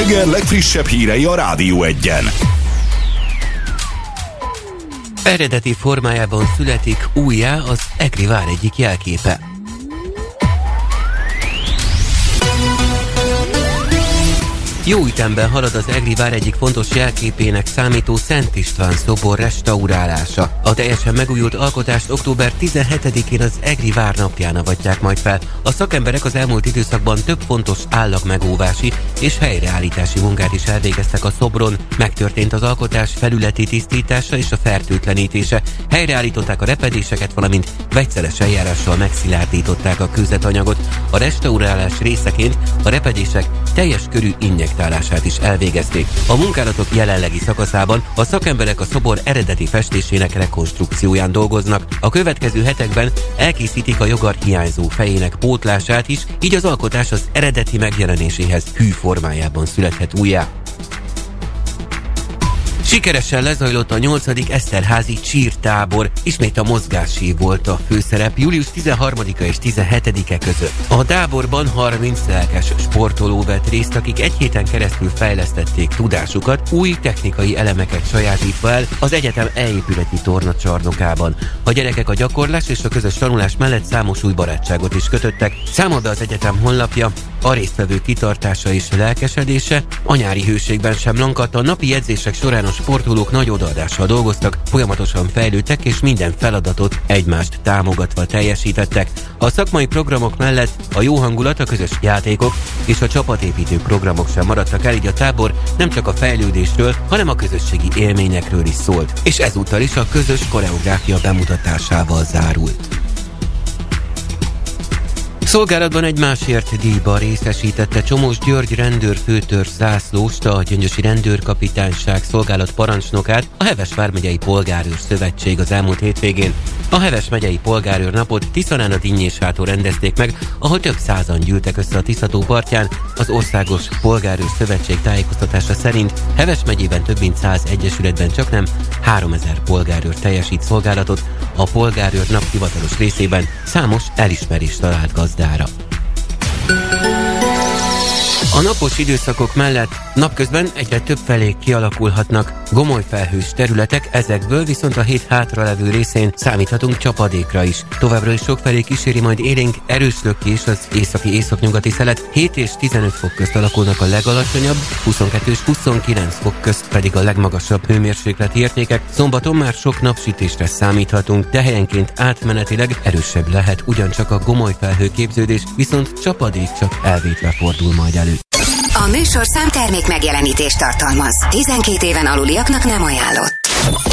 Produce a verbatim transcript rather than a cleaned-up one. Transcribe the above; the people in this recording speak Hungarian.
Eger legfrissebb hírei a Rádió Egyen. Eredeti formájában születik újjá az Egri vár egyik jelképe. Jó ütemben halad az Egri vár egyik fontos jelképének számító Szent István szobor restaurálása. A teljesen megújult alkotást október tizenhetedikén az Egri vár napján avatják majd fel. A szakemberek az elmúlt időszakban több fontos állagmegóvási és helyreállítási munkát is elvégeztek a szobron. Megtörtént az alkotás felületi tisztítása és a fertőtlenítése. Helyreállították a repedéseket, valamint vegyszeres eljárással megszilárdították a kőzetanyagot. A restaurálás részeként a repedések teljes körű injektálását is elvégezték. A munkálatok jelenlegi szakaszában a szakemberek a szobor eredeti festésének rekonstrukcióján dolgoznak. A következő hetekben elkészítik a jogar hiányzó fejének pótlását is, így az alkotás az eredeti megjelenéséhez hű formájában születhet újjá. Sikeresen lezajlott a nyolcadik Eszterházi csírtábor. Ismét a mozgásév volt a főszerep július tizenharmadika és tizenhetedike között. A táborban harminc lelkes sportoló vett részt, akik egy héten keresztül fejlesztették tudásukat, új technikai elemeket sajátítva el az egyetem elépületi tornacsarnokában. A gyerekek a gyakorlás és a közös tanulás mellett számos új barátságot is kötöttek. Számol be az egyetem honlapja, a résztvevő kitartása és lelkesedése a nyári hőségben sem lankadt. A napi edzések során a sportolók nagy odaadással dolgoztak, folyamatosan fejlődtek és minden feladatot egymást támogatva teljesítettek. A szakmai programok mellett a jó hangulat, a közös játékok és a csapatépítő programok sem maradtak el, így a tábor nem csak a fejlődésről, hanem a közösségi élményekről is szólt. És ezúttal is a közös koreográfia bemutatásával zárult. Szolgálatban egy másért díjba részesítette Csomós György rendőrfőtörzs zászlóst, a Gyöngyösi Rendőrkapitányság szolgálat parancsnokát a Heves vármegyei Polgárőr Szövetség az elmúlt hétvégén. A Heves megyei Polgárőr napot Tiszanán a Dinnyéshától rendezték meg, ahol több százan gyűltek össze a Tisza-tó partján. Az Országos Polgárőr Szövetség tájékoztatása szerint Heves megyében több mint száz egyesületben csaknem háromezer polgárőr teljesít szolgálatot. A Polgárőr nap hivatalos részében számos elismerést talált gazdára. A napos időszakok mellett napközben egyre több felé kialakulhatnak gomolyfelhős területek, ezekből viszont a hét hátralevő részén számíthatunk csapadékra is. Továbbra is sokfelé kíséri majd élénk erős lökés az északi északnyugati szelet, hét és tizenöt fok közt alakulnak a legalacsonyabb, huszonkettő és huszonkilenc fok közt pedig a legmagasabb hőmérsékleti értékek. Szombaton már sok napsütésre számíthatunk, de helyenként átmenetileg erősebb lehet ugyancsak a gomolyfelhő képződés, viszont csapadék csak elvétve fordul majd elő. A műsorszám termék megjelenítést tartalmaz. tizenkét éven aluliaknak nem ajánlott.